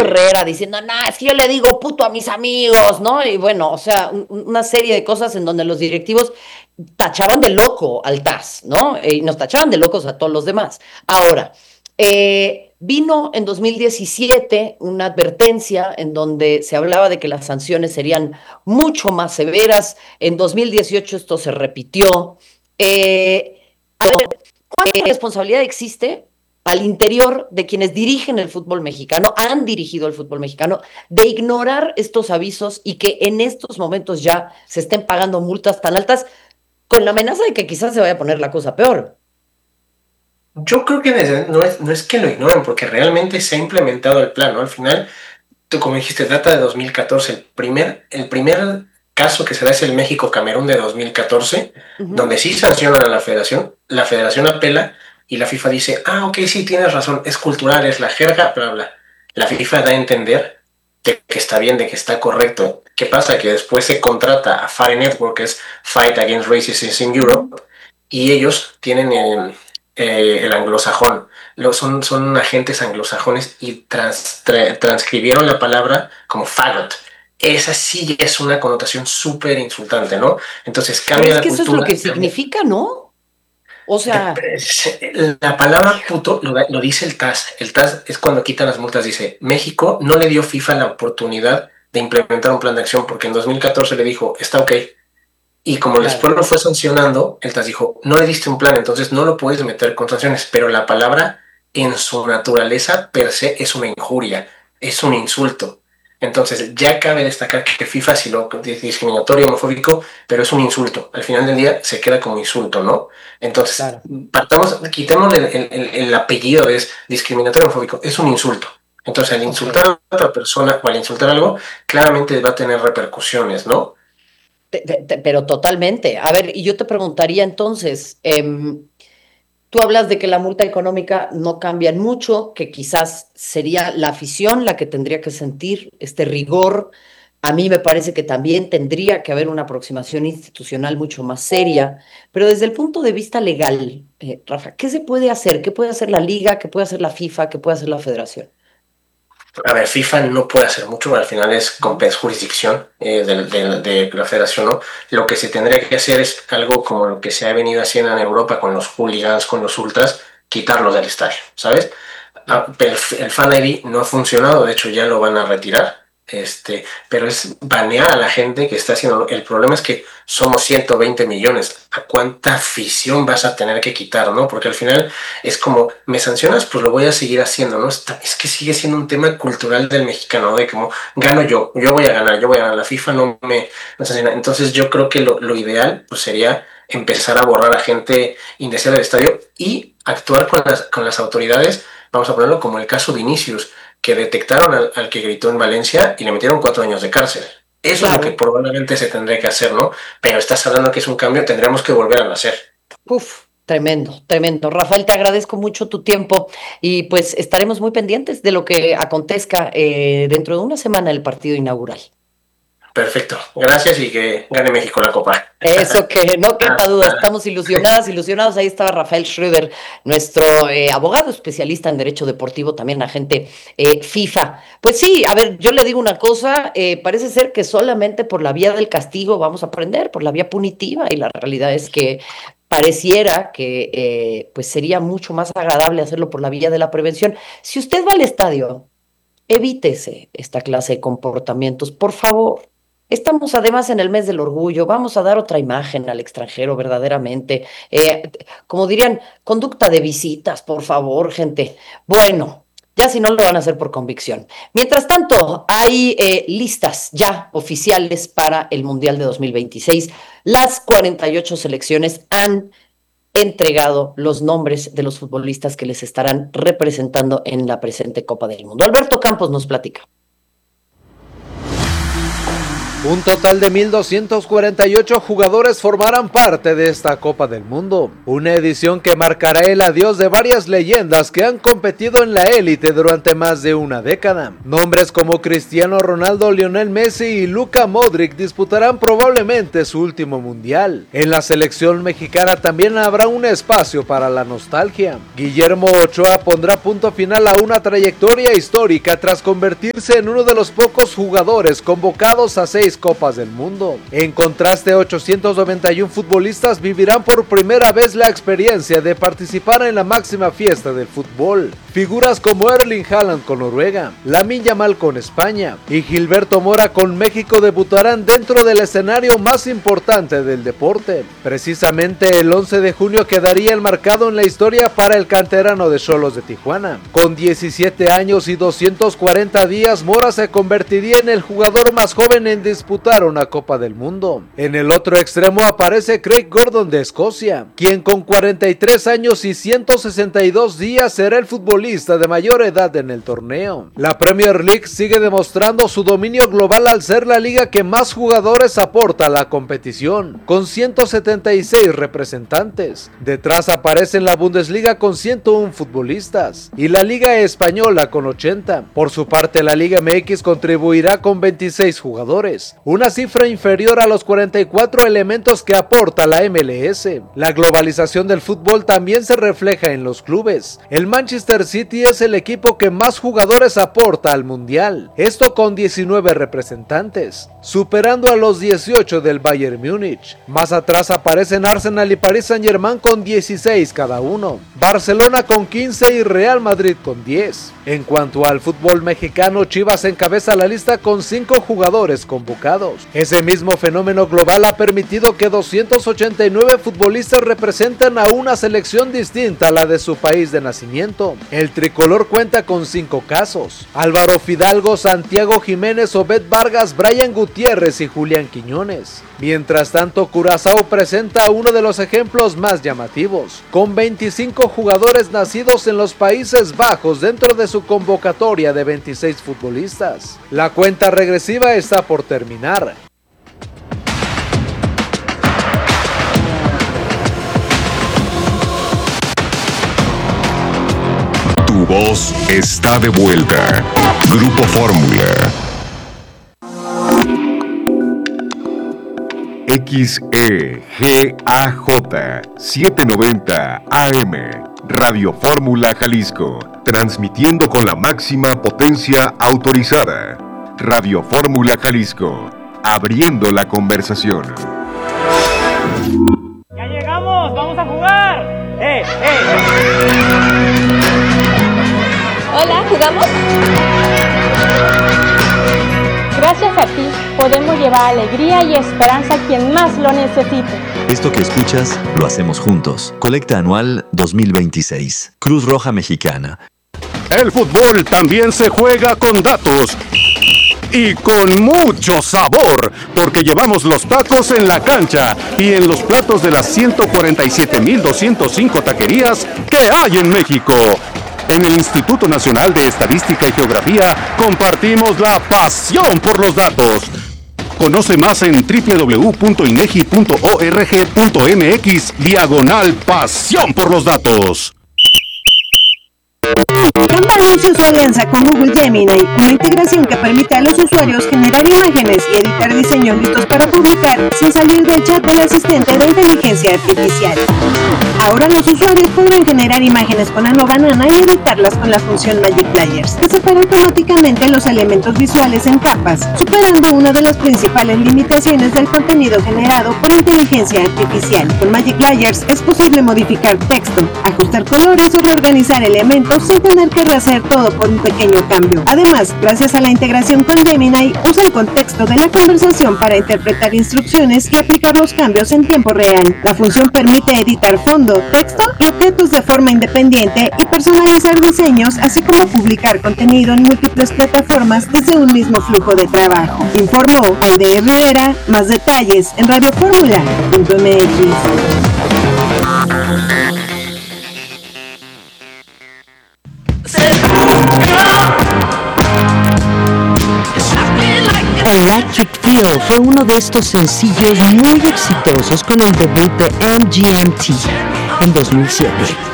Herrera diciendo, no, es que yo le digo puto a mis amigos, ¿no? Y bueno, o sea, una serie de cosas en donde los directivos tachaban de loco al TAS, ¿no? Y nos tachaban de locos a todos los demás. Ahora, vino en 2017 una advertencia en donde se hablaba de que las sanciones serían mucho más severas. En 2018 esto se repitió. A ver, ¿cuánta responsabilidad existe al interior de quienes dirigen el fútbol mexicano, han dirigido el fútbol mexicano, de ignorar estos avisos y que en estos momentos ya se estén pagando multas tan altas con la amenaza de que quizás se vaya a poner la cosa peor? Yo creo que no es que lo ignoren, porque realmente se ha implementado el plan, ¿no? Al final, tú como dijiste, data de 2014. El primer caso que se da es el México-Camerún de 2014, Uh -huh. donde sí sancionan a la federación apela y la FIFA dice, ok, sí, tienes razón, es cultural, es la jerga, bla, bla. La FIFA da a entender de que está bien, de que está correcto. ¿Qué pasa? Que después se contrata a FARE Network, que es Fight Against Racism in Uh -huh. Europe, y ellos tienen el anglosajón. Son agentes anglosajones y transcribieron la palabra como faggot. Esa sí es una connotación súper insultante, ¿no? Entonces Pero cambia es la que eso es lo cultura, que cambia. significa, ¿no? O sea, La palabra puto lo dice el TAS. El TAS es cuando quitan las multas. Dice, México no le dio FIFA la oportunidad de implementar un plan de acción porque en 2014 le dijo, está ok. Y como claro. después lo fue sancionando, el TAS dijo, no le diste un plan, entonces no lo puedes meter con sanciones. Pero la palabra en su naturaleza per se es una injuria, es un insulto. Entonces ya cabe destacar que FIFA sí lo es discriminatorio, homofóbico, pero es un insulto. Al final del día se queda como insulto, ¿no? Entonces, Claro. quitemos el apellido, es discriminatorio, homofóbico, es un insulto. Entonces, al Ok. insultar a otra persona o al insultar algo, claramente va a tener repercusiones, ¿no? Pero totalmente. A ver, y yo te preguntaría entonces, tú hablas de que la multa económica no cambia en mucho, que quizás sería la afición la que tendría que sentir este rigor. A mí me parece que también tendría que haber una aproximación institucional mucho más seria, pero desde el punto de vista legal, Rafa, ¿qué se puede hacer? ¿Qué puede hacer la liga? ¿Qué puede hacer la FIFA? ¿Qué puede hacer la federación? A ver, FIFA no puede hacer mucho, al final Ujú. es jurisdicción de la federación, ¿no? Lo que se tendría que hacer es algo como lo que se ha venido haciendo en Europa con los hooligans, con los ultras, quitarlos del estadio, ¿sabes? Claro. Pero el Fan ID no ha funcionado, de hecho ya lo van a retirar, pero es banear a la gente que está haciendo. El problema es que somos 120 millones. ¿A cuánta afición vas a tener que quitar, no? Porque al final es como, me sancionas, pues lo voy a seguir haciendo, ¿no? Es que sigue siendo un tema cultural del mexicano, ¿no? De como, gano yo voy a ganar, yo voy a ganar. La FIFA no sanciona. Entonces yo creo que lo ideal pues sería empezar a borrar a gente indeseada del estadio y actuar con las autoridades. Vamos a ponerlo como el caso Vinicius, que detectaron al que gritó en Valencia y le metieron 4 años de cárcel. Eso es lo que Claro. probablemente se tendría que hacer, ¿no? Pero estás hablando que es un cambio, tendríamos que volver a nacer. Uf, tremendo, tremendo. Rafael, te agradezco mucho tu tiempo y pues estaremos muy pendientes de lo que acontezca dentro de una semana el partido inaugural. Perfecto. Gracias y que gane México la copa. Eso que no quepa duda, Hasta, estamos ilusionadas, ilusionados. Ahí estaba Rafael Schröder, nuestro abogado especialista en derecho deportivo, también agente FIFA. Pues sí, a ver, yo le digo una cosa, parece ser que solamente por la vía del castigo vamos a aprender, por la vía punitiva, y la realidad es que pareciera que pues sería mucho más agradable hacerlo por la vía de la prevención. Si usted va al estadio, evítese esta clase de comportamientos, por favor. Estamos además en el mes del orgullo, vamos a dar otra imagen al extranjero verdaderamente. Como dirían, conducta de visitas, por favor, gente. Bueno, ya si no lo van a hacer por convicción. Mientras tanto, hay listas ya oficiales para el Mundial de 2026. Las 48 selecciones han entregado los nombres de los futbolistas que les estarán representando en la presente Copa del Mundo. Alberto Campos nos platica. Un total de 1,248 jugadores formarán parte de esta Copa del Mundo, una edición que marcará el adiós de varias leyendas que han competido en la élite durante más de una década. Nombres como Cristiano Ronaldo, Lionel Messi y Luka Modric disputarán probablemente su último mundial. En la selección mexicana también habrá un espacio para la nostalgia. Guillermo Ochoa pondrá punto final a una trayectoria histórica tras convertirse en uno de los pocos jugadores convocados a 6 Copas del Mundo. En contraste, 891 futbolistas vivirán por primera vez la experiencia de participar en la máxima fiesta del fútbol. Figuras como Erling Haaland con Noruega, Lamine Yamal con España y Gilberto Mora con México debutarán dentro del escenario más importante del deporte. Precisamente el 11 de junio quedaría enmarcado en la historia para el canterano de Xolos de Tijuana. Con 17 años y 240 días, Mora se convertiría en el jugador más joven en disputar una Copa del Mundo. En el otro extremo aparece Craig Gordon de Escocia, quien con 43 años y 162 días será el futbolista de mayor edad en el torneo. La Premier League sigue demostrando su dominio global al ser la liga que más jugadores aporta a la competición, con 176 representantes. Detrás aparecen la Bundesliga con 101 futbolistas y la Liga Española con 80. Por su parte, la Liga MX contribuirá con 26 jugadores, una cifra inferior a los 44 elementos que aporta la MLS. La globalización del fútbol también se refleja en los clubes. El Manchester City es el equipo que más jugadores aporta al mundial, esto con 19 representantes, superando a los 18 del Bayern Múnich. Más atrás aparecen Arsenal y Paris Saint-Germain con 16 cada uno, Barcelona con 15 y Real Madrid con 10. En cuanto al fútbol mexicano, Chivas encabeza la lista con 5 jugadores convocados. Ese mismo fenómeno global ha permitido que 289 futbolistas representen a una selección distinta a la de su país de nacimiento. El tricolor cuenta con 5 casos: Álvaro Fidalgo, Santiago Jiménez, Obed Vargas, Brian Gutiérrez y Julián Quiñones. Mientras tanto, Curazao presenta uno de los ejemplos más llamativos, con 25 jugadores nacidos en los Países Bajos dentro de su convocatoria de 26 futbolistas. La cuenta regresiva está por terminar. Tu voz está de vuelta. Grupo Fórmula. XEGAJ 790 AM, Radio Fórmula Jalisco, transmitiendo con la máxima potencia autorizada. Radio Fórmula Jalisco, abriendo la conversación. ¡Ya llegamos! ¡Vamos a jugar! Hola, ¿jugamos? Gracias a ti, podemos llevar alegría y esperanza a quien más lo necesite. Esto que escuchas, lo hacemos juntos. Colecta Anual 2026. Cruz Roja Mexicana. El fútbol también se juega con datos. Y con mucho sabor, porque llevamos los tacos en la cancha y en los platos de las 147,205 taquerías que hay en México. En el Instituto Nacional de Estadística y Geografía compartimos la pasión por los datos. Conoce más en www.inegi.org.mx/pasión por los datos. Anunció su alianza con Google Gemini, una integración que permite a los usuarios generar imágenes y editar diseños listos para publicar sin salir del chat del asistente de inteligencia artificial. Ahora los usuarios podrán generar imágenes con Ano Banana y editarlas con la función Magic Layers, que separa automáticamente los elementos visuales en capas, superando una de las principales limitaciones del contenido generado por inteligencia artificial. Con Magic Layers es posible modificar texto, ajustar colores o reorganizar elementos sin tener que rehacer todo por un pequeño cambio. Además, gracias a la integración con Gemini, usa el contexto de la conversación para interpretar instrucciones y aplicar los cambios en tiempo real. La función permite editar fondo, texto y objetos de forma independiente y personalizar diseños, así como publicar contenido en múltiples plataformas desde un mismo flujo de trabajo. Informó Aide Rivera. Más detalles en radioformula.mx. El Electric Feel fue uno de estos sencillos muy exitosos con el debut de MGMT en 2007.